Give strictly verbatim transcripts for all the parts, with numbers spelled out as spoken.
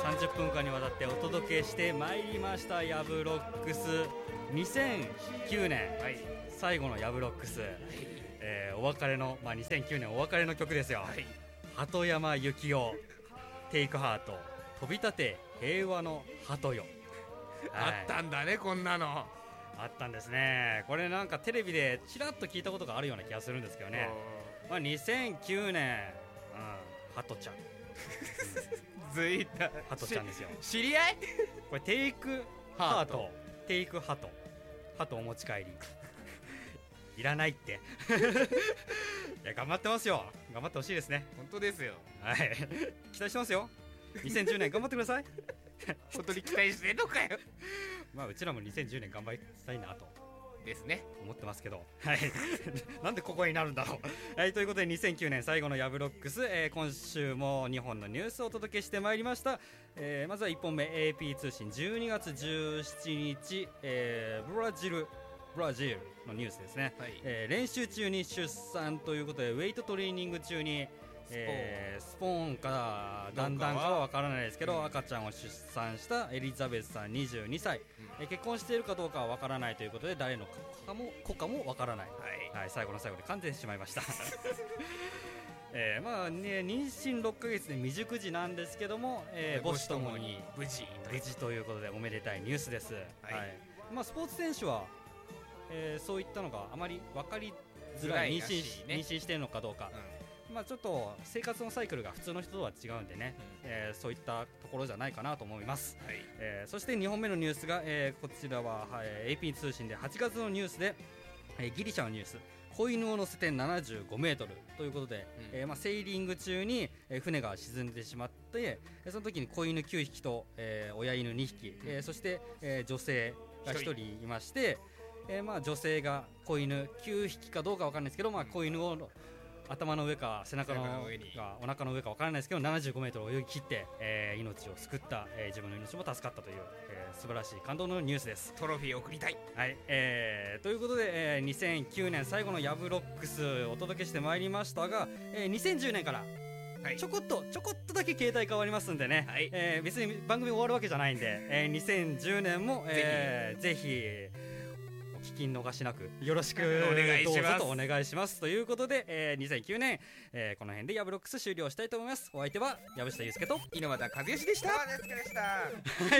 さんじゅっぷんかんにわたってお届けしてまいりましたヤブロックス。にせんきゅうねん、はい、最後のヤブロックス、はい、えー、お別れの、まあ、にせんきゅうねんお別れの曲ですよ、はい、鳩山由紀夫テイクハート飛び立て平和の鳩よ、 はい、あったんだね、こんなのあったんですね。これなんかテレビでちらっと聞いたことがあるような気がするんですけどね、まあ、にせんきゅうねん、うん、ハトちゃんずいたハトちゃんですよ。 知り合いこれテイクハートテイクハトハトお持ち帰りいらないっていや頑張ってますよ。頑張ってほしいですね。 本当ですよ、 はい、期待してますよ。にせんじゅうねん頑張ってください本当に期待してんのかよまあうちらもにせんじゅうねん頑張りたいなとですね思ってますけど、はいなんでここになるんだろうはい、ということでにせんきゅうねん最後のヤブロックス、えー、今週もにほんのニュースをお届けしてまいりました、えー、まずはいっぽんめ エーピー 通信じゅうにがつじゅうしちにち、えー、ブラジルブラジルのニュースですね、はい、えー、練習中に出産ということでウェイトトレーニング中にスポ,、えー、スポーンかだんだんかは分からないですけど、うん、赤ちゃんを出産したエリザベスさんにじゅうにさい、うん、えー、結婚しているかどうかは分からないということで誰の子かも子かも分からない、はいはい、最後の最後で完全にしまいましたえーまあね、妊娠ろっかげつで未熟児なんですけども、えー、母子ともに無事無事ということでおめでたいニュースです、はいはい、まあ、スポーツ選手は、えー、そういったのがあまり分かりづらい、妊娠、ね、妊娠しているのかどうか、うん、まあ、ちょっと生活のサイクルが普通の人とは違うんでね、うん、えー、そういったところじゃないかなと思います、はい、えー、そしてにほんめのニュースが、えー、こちらは、はい、エーピー 通信ではちがつのニュースで、えー、ギリシャのニュース、子犬を乗せてななじゅうごメートルということで、うん、えーまあ、セーリング中に、えー、船が沈んでしまって、その時に子犬きゅうひきと、えー、親犬にひき、えー、そして、えー、女性がひとりいまして、えーまあ、女性が子犬きゅうひきかどうか分からないですけど、まあ、子犬を頭の上か背中の上かお腹の上か分からないですけどななじゅうごメートル泳ぎ切って、えー、命を救った、えー、自分の命も助かったという、えー、素晴らしい感動のニュースです。 トロフィーを送りたい、 はい、えー、ということで、えー、にせんきゅうねん最後のヤブロックスお届けしてまいりましたが、えー、にせんじゅうねんからちょこっとちょこっとだけ形態変わりますんでね、はい、えー、別に番組終わるわけじゃないんで、えー、にせんじゅうねんも、えー、ぜひぜひ聞き逃しなくよろしくお願いします。どうぞとお願いしますということで、えー、にせんきゅうねん、えー、この辺でヤブロックス終了したいと思います。お相手は藪下祐介と猪俣和義でした。 はい、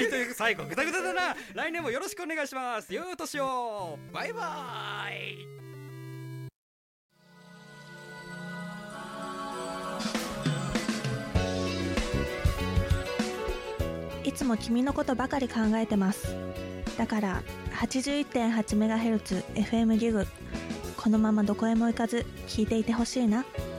という最後グダグダだな。来年もよろしくお願いします。ようとしよう。 バイバーイ。いつも君のことばかり考えてます。だから はちじゅういってんはちメガヘルツ エフエム ギグ、このままどこへも行かず聞いていてほしいな。